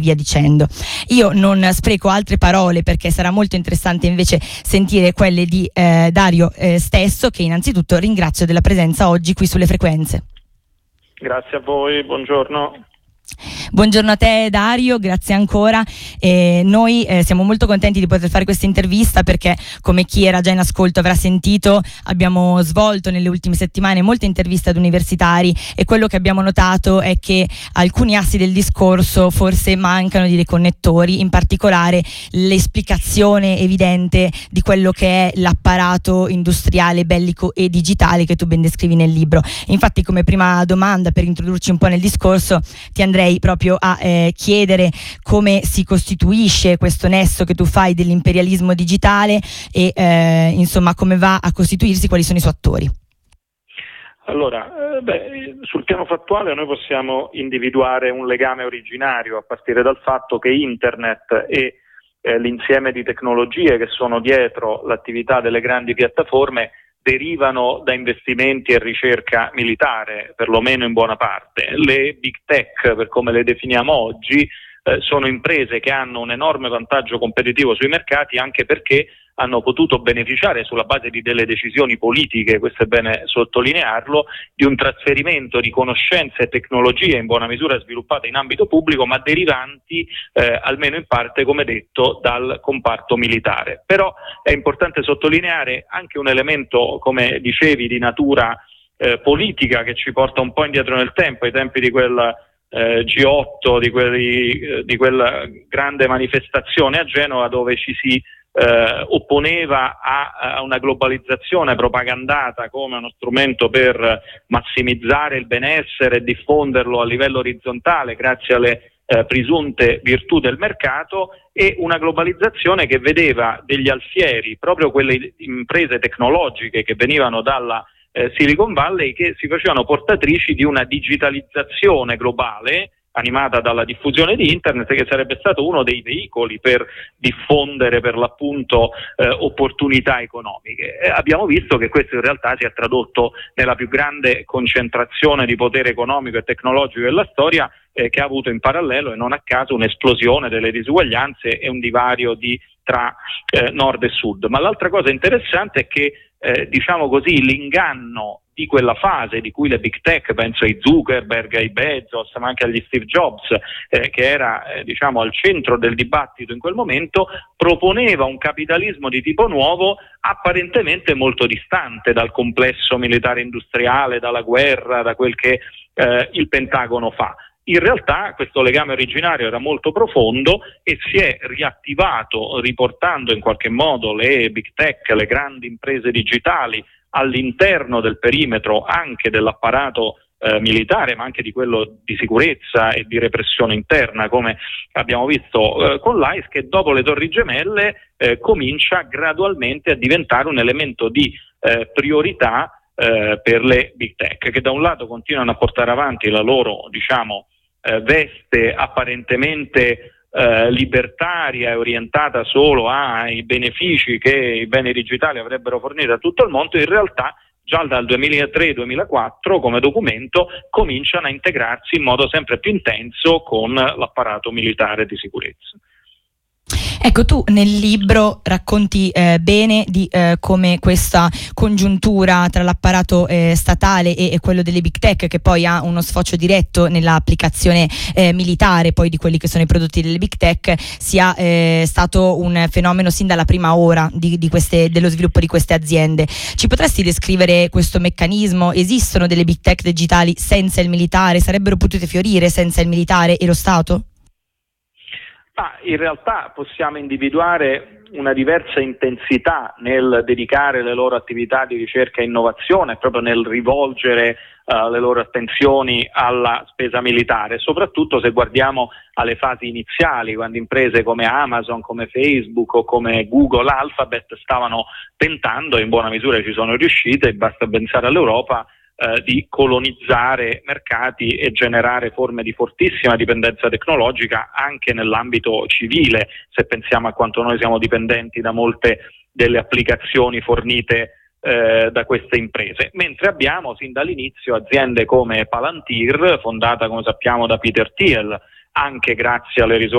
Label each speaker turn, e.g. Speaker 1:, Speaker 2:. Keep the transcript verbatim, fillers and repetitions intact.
Speaker 1: via dicendo. Io non spreco altre parole perché sarà molto interessante invece sentire quelle di eh, Dario eh, stesso, che innanzitutto ringrazio della presenza oggi qui sulle frequenze.
Speaker 2: Grazie a voi, buongiorno.
Speaker 1: Buongiorno a te Dario, grazie ancora. Eh, noi eh, siamo molto contenti di poter fare questa intervista perché, come chi era già in ascolto avrà sentito, abbiamo svolto nelle ultime settimane molte interviste ad universitari e quello che abbiamo notato è che alcuni assi del discorso forse mancano di dei connettori, in particolare l'esplicazione evidente di quello che è l'apparato industriale, bellico e digitale che tu ben descrivi nel libro. Infatti, come prima domanda, per introdurci un po' nel discorso, ti andrei proprio a eh, chiedere come si costituisce questo nesso che tu fai dell'imperialismo digitale e eh, insomma come va a costituirsi, quali sono i suoi attori.
Speaker 2: Allora, eh, beh, sul piano fattuale noi possiamo individuare un legame originario a partire dal fatto che internet e eh, l'insieme di tecnologie che sono dietro l'attività delle grandi piattaforme derivano da investimenti e ricerca militare, perlomeno in buona parte. Le big tech, per come le definiamo oggi, eh, sono imprese che hanno un enorme vantaggio competitivo sui mercati, anche perché hanno potuto beneficiare, sulla base di delle decisioni politiche, questo è bene sottolinearlo, di un trasferimento di conoscenze e tecnologie in buona misura sviluppate in ambito pubblico, ma derivanti eh, almeno in parte, come detto, dal comparto militare. Però è importante sottolineare anche un elemento, come dicevi, di natura eh, politica, che ci porta un po' indietro nel tempo, ai tempi di quel eh, G otto, di, quelli, eh, di quella grande manifestazione a Genova, dove ci si Eh, opponeva a, a una globalizzazione propagandata come uno strumento per massimizzare il benessere e diffonderlo a livello orizzontale grazie alle eh, presunte virtù del mercato, e una globalizzazione che vedeva degli alfieri, proprio quelle imprese tecnologiche che venivano dalla eh, Silicon Valley, che si facevano portatrici di una digitalizzazione globale animata dalla diffusione di internet, che sarebbe stato uno dei veicoli per diffondere per l'appunto eh, opportunità economiche. E abbiamo visto che questo in realtà si è tradotto nella più grande concentrazione di potere economico e tecnologico della storia, eh, che ha avuto in parallelo, e non a caso, un'esplosione delle disuguaglianze e un divario di, tra eh, nord e sud. Ma l'altra cosa interessante è che eh, diciamo così, l'inganno di quella fase di cui le big tech, penso ai Zuckerberg, ai Bezos, ma anche agli Steve Jobs, eh, che era eh, diciamo al centro del dibattito in quel momento, proponeva un capitalismo di tipo nuovo, apparentemente molto distante dal complesso militare industriale, dalla guerra, da quel che eh, il Pentagono fa. In realtà questo legame originario era molto profondo e si è riattivato riportando in qualche modo le big tech, le grandi imprese digitali, all'interno del perimetro anche dell'apparato eh, militare, ma anche di quello di sicurezza e di repressione interna, come abbiamo visto eh, con l'A I S, che dopo le Torri Gemelle eh, comincia gradualmente a diventare un elemento di eh, priorità eh, per le big tech, che da un lato continuano a portare avanti la loro, diciamo, eh, veste apparentemente Eh, libertaria e orientata solo ai benefici che i beni digitali avrebbero fornito a tutto il mondo. In realtà già dal duemilatré duemilaquattro come documento cominciano a integrarsi in modo sempre più intenso con l'apparato militare di sicurezza.
Speaker 1: Ecco, tu nel libro racconti eh, bene di eh, come questa congiuntura tra l'apparato eh, statale e, e quello delle big tech, che poi ha uno sfocio diretto nell'applicazione eh, militare poi di quelli che sono i prodotti delle big tech, sia eh, stato un fenomeno sin dalla prima ora di, di queste, dello sviluppo di queste aziende. Ci potresti descrivere questo meccanismo? Esistono delle big tech digitali senza il militare? Sarebbero potute fiorire senza il militare e lo Stato?
Speaker 2: Ah, in realtà possiamo individuare una diversa intensità nel dedicare le loro attività di ricerca e innovazione, proprio nel rivolgere uh, le loro attenzioni alla spesa militare, soprattutto se guardiamo alle fasi iniziali, quando imprese come Amazon, come Facebook o come Google, Alphabet stavano tentando, e in buona misura ci sono riuscite, basta pensare all'Europa, Eh, di colonizzare mercati e generare forme di fortissima dipendenza tecnologica anche nell'ambito civile, se pensiamo a quanto noi siamo dipendenti da molte delle applicazioni fornite eh, da queste imprese. Mentre abbiamo sin dall'inizio aziende come Palantir, fondata come sappiamo da Peter Thiel, anche grazie alle risorse